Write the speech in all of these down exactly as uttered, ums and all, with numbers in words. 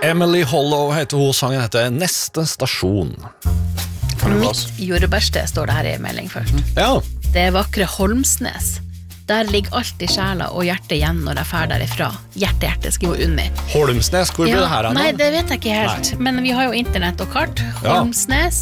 Emily Hollow heter hun, sangen heter Neste stasjon. Mitt jordbærsted står det her i melding først. Ja. Det er vakre Holmsnes. Der ligger alltid sjela og hjertet igjen når jeg fer derifra. Hjerte, hjerte, skriver Unni. Holmsnes, hvor blir Ja, det her? nei, det vet jeg ikke helt. Nei. Men vi har jo internett og kart. Holmsnes.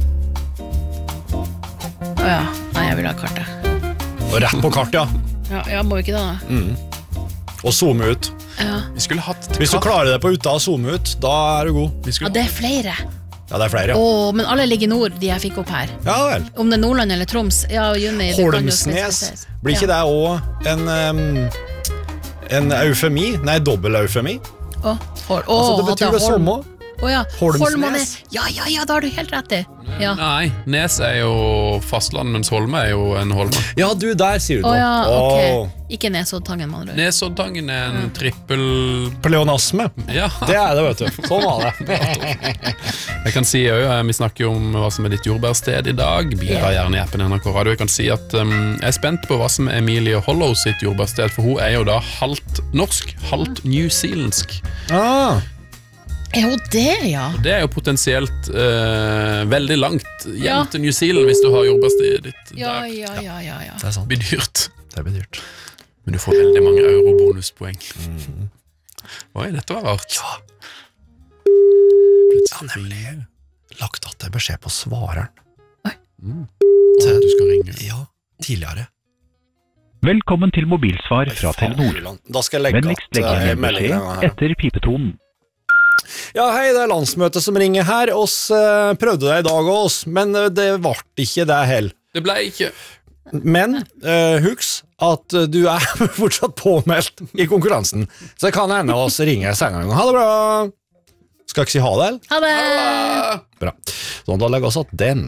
Åja, nei, jeg vil ha kartet. Og rett på kart, ja. Ja, ja må vi ikke da? Mm. Og zoome ut. Ja. Vi skulle hatt Hvis du klarer det på ute og zoome ut, da er du god. Ja, det er flere. Ja, det er flere, ja. Åh, men alle ligger i nord, de jeg fikk opp her. Ja vel. Om det er Nordland eller Troms, ja, Junni, det kan jo Holmsnes, spesifiseres. blir ikke Ja. det også en, um, en eufemi? Nei, dobbel eufemi. Åh, hol, åh, Altså, det betyr det Holm. samme. Åh ja, Holmsnes. Holmanes. Ja, ja, ja, da har du helt rett i. Ja. Nei, Nes er jo fastland, mens Holme er jo en Holme. Ja, du, der sier du Åh noe. ja, ok. Åh. Ikke Nesoddtangen, man rør. Nesoddtangen er en trippel... Pleonasme. Ja. Det er det, vet du. Sånn var det. Jeg kan si, jo, vi snakker jo om hva som er ditt jordbærsted i dag. Bidra gjerne i appen N R K Radio. Jeg kan si at um, jeg er spent på hva som er Emilie Hollow sitt jordbærsted, for hun er jo da halvt norsk, halvt newzealandsk. Ah. Er hun det, ja? Det er jo potensielt uh, veldig langt hjem Ja. til New Zealand hvis du har jordbærstedet ditt der. Ja, ja, ja, ja, ja. Det er sant. Det blir dyrt. Det blir dyrt. Men du får veldig mange eurobonuspoeng. Mm. Oi, dette var rart. Ja. Plutselig Ja, nemlig. Lagt at det er beskjed på svareren. Mm. Til du skal ringe. Ja, tidligere. Velkommen til mobilsvar fra Telenor. Da skal jeg legge Vennligst at legge uh, en meldingen beskjed her. etter pipetonen. Ja, hei, det er landsmøtet som ringer her. Oss uh, prøvde det i dag også, men uh, det ble ikke det heller. Det ble ikke. Men uh, husk at uh, du er fortsatt påmeldt i konkurransen, så det kan hende oss ringe senere en gang. Ha det bra! Skal ikke si ha det, eller? Ha det! Bra. Sånn, da legger vi oss at den.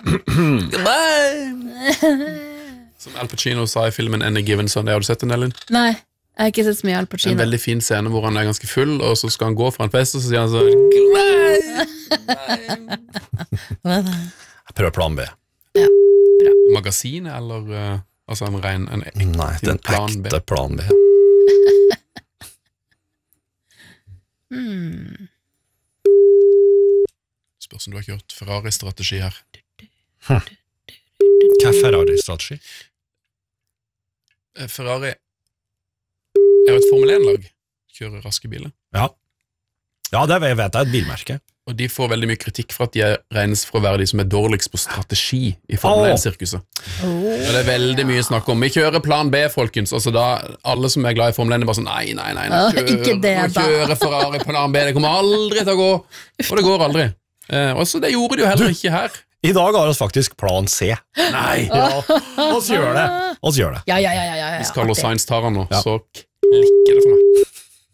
Som Al Pacino sa i filmen Any Given Sunday. Har du sett den, Elin? Nei, jeg har ikke sett så mye Al En Pacino. veldig fin scene hvor han er ganske full, og så skal han gå fra en fest, og så sier han sånn Hva da? Jeg prøver plan B. Magasinet, eller uh, altså en ren en ekte Nei, den plan B. ekte plan B. Hmm. Spørs om du har kjørt Ferrari-strategi her. Hva er Ferrari-strategi? Eh, Ferrari er jo et Formel en-lag. Kjører raske biler. Ja. Ja, det vet jeg, et bilmerke. Og de får veldig mye kritikk for at de er regnes for å være de som er dårligst på strategi i Formel en-sirkuset. Oh. Og det er veldig mye snakk om. Vi kjører plan B, folkens. Altså da, alle som er glad i Formel en er bare sånn, nei, nei, nei, nei. Ja, ikke det Kjøre, da. kjøre Ferrari plan B, det kommer aldri til å gå. Og det går aldri. Eh, og så det gjorde de jo heller ikke her. I dag har vi faktisk plan C. Nei, ja. Oss gjør det. Oss gjør det. Ja, ja, ja, ja, ja, ja. Hvis Carlos artig. Sainz tar han nå, Ja. så klikker det for meg.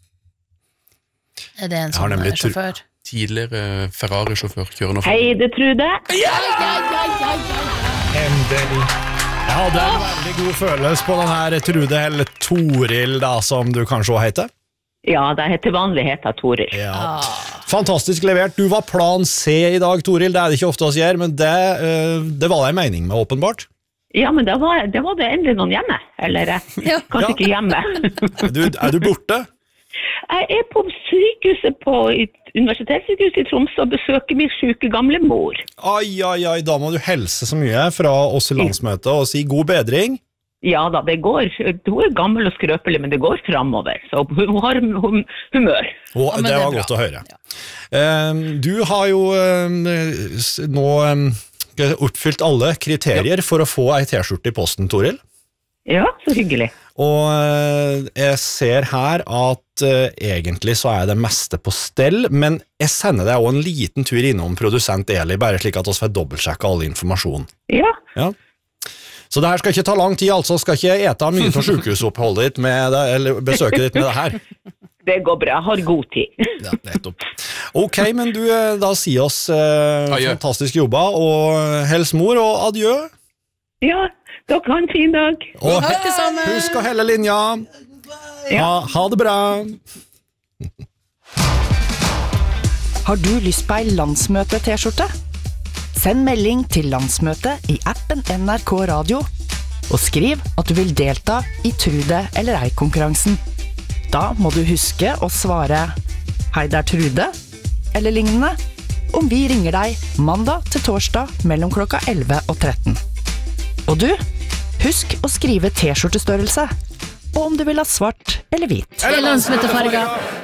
Er det en Jeg har sånn nemlig eh, tro- sjåfør? Tidligere Ferrari-sjåfør kjører nå. Hei, det er Trude. Ja, ja, ja, ja, ja. Endelig. Jeg hadde en veldig god følelse på den her Trude, eller Toril da, som du kanskje også heter. Ja, det heter vanlig heter Toril. Ja. Fantastisk levert. Du var plan C i dag, Toril. Det er det ikke ofte oss gjør, men det, uh, det var det en mening med, åpenbart. Ja, men det var det, var det endelig noen hjemme. Eller eh, Ja. kanskje Ja. ikke hjemme. Er du, er du borte? Jeg er på sykehuset på Universitetssykehuset i Tromsø og besøker min syke gamle mor. Ai, ai, ai, da må du helse så mye fra oss i landsmøtet og si god bedring. Ja da, det går. Hun er gammel og skrøpelig, men det går fremover. Så hun, hun har hum, humør. Og Ja, men det det er var bra. godt å høre. Um, du har jo um, s- nå um, oppfylt alle kriterier for å få ei T-skjorte i posten, Toril. Ja, så hyggelig. Og uh, jeg ser her at uh, egentlig så er det meste på stell, men jeg sender deg også en liten tur innom produsent Eli, bare slik at vi får dobbeltsjekke all informasjon. Ja, Ja. Så det her skal ikke ta lang tid, altså skal ikke jeg ete mye av sykehusoppholdet ditt med det, eller besøket ditt med det her. det går bra. Jeg har god tid. Ja, nettopp. Ok, men du, eh, da si oss eh, Adjø. fantastisk jobba, og hels mor, og adjø. Ja, dere har en fin dag. Og he Takk det samme. husk å helle linja. Ha, ha det bra. Har du lyst på ei landsmøte-T-skjorte? Send melding til landsmøtet i appen N R K Radio, og skriv at du vil delta i Trude eller ei-konkurransen. Da må du huske å svare Hei, det er Trude, eller lignende, om vi ringer deg mandag til torsdag mellom klokka elleve og tretten. Og du, husk å skrive T-skjortestørrelse, og om du vil ha svart eller hvit. Eller landsmøtefarger.